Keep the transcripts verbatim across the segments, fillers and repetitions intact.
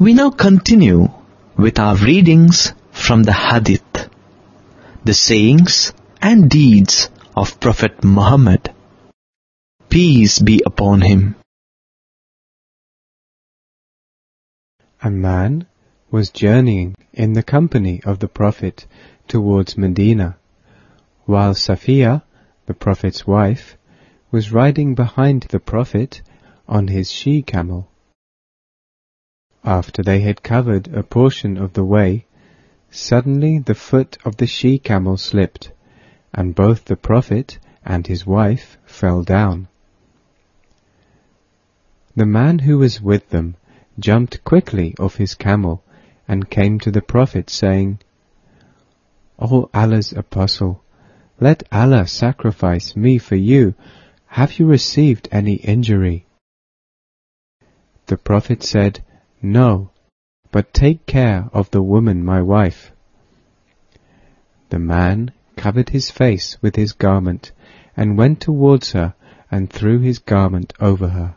We now continue with our readings from the Hadith, the sayings and deeds of Prophet Muhammad, peace be upon him. A man was journeying in the company of the Prophet towards Medina, while Safiya, the Prophet's wife, was riding behind the Prophet on his she-camel. After they had covered a portion of the way, suddenly the foot of the she-camel slipped, and both the Prophet and his wife fell down. The man who was with them jumped quickly off his camel and came to the Prophet, saying, "O Allah's Apostle, let Allah sacrifice me for you. Have you received any injury?" The Prophet said, "No, but take care of the woman my wife." The man covered his face with his garment and went towards her and threw his garment over her.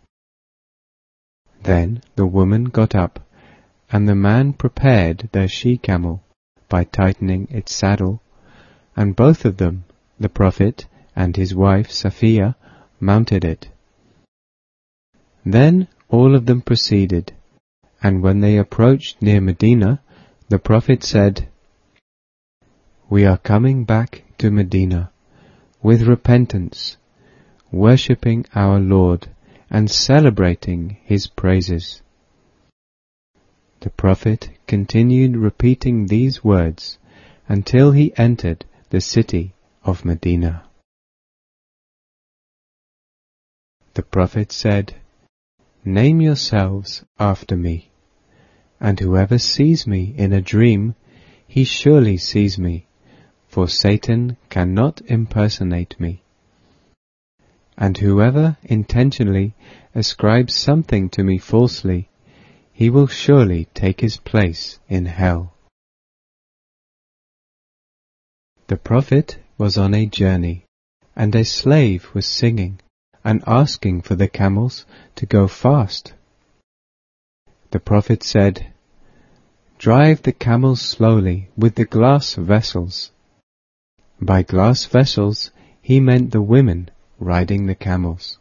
Then the woman got up, and the man prepared their she-camel by tightening its saddle, and both of them, the Prophet and his wife Safiya, mounted it. Then all of them proceeded, and when they approached near Medina, the Prophet said, "We are coming back to Medina with repentance, worshipping our Lord and celebrating His praises." The Prophet continued repeating these words until he entered the city of Medina. The Prophet said, "Name yourselves after me, and whoever sees me in a dream, he surely sees me, for Satan cannot impersonate me. And whoever intentionally ascribes something to me falsely, he will surely take his place in hell." The Prophet was on a journey, and a slave was singing and asking for the camels to go fast. The Prophet said, "Drive the camels slowly with the glass vessels." By glass vessels he meant the women riding the camels.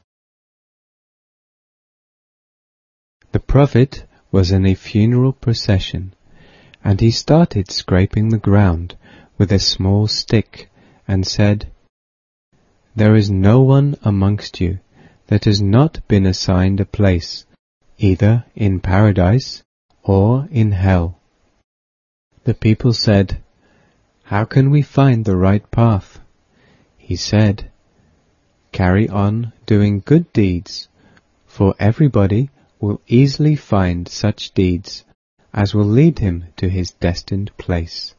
The Prophet was in a funeral procession, and he started scraping the ground with a small stick and said, "There is no one amongst you that has not been assigned a place, either in paradise or in hell." The people said, "How can we find the right path?" He said, "Carry on doing good deeds, for everybody will easily find such deeds as will lead him to his destined place."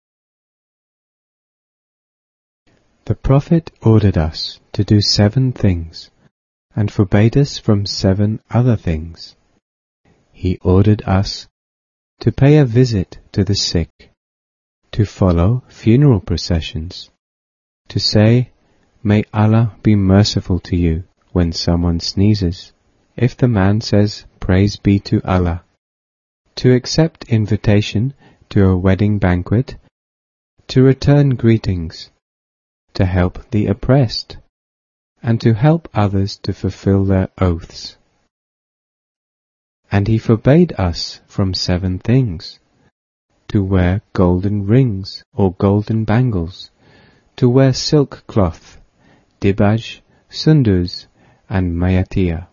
The Prophet ordered us to do seven things and forbade us from seven other things. He ordered us to pay a visit to the sick, to follow funeral processions, to say, "May Allah be merciful to you," when someone sneezes, if the man says, "Praise be to Allah," to accept invitation to a wedding banquet, to return greetings, to help the oppressed, and to help others to fulfill their oaths. And he forbade us from seven things: to wear golden rings or golden bangles, to wear silk cloth, dibaj, sundus, and mayatiya.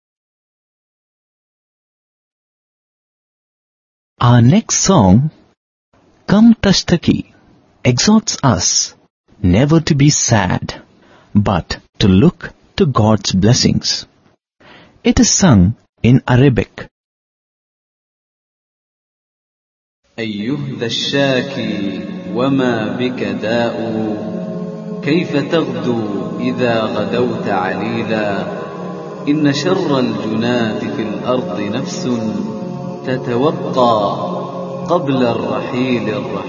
Our next song, Kam Tashtaki, exhorts us never to be sad, but to look to God's blessings. It is sung in Arabic. أيها ذا الشاكي وما بك داء كيف تغدو إذا غدوت عليلا إن شر الجنات في الأرض نفس تتوقى قبل الرحيل الرحيل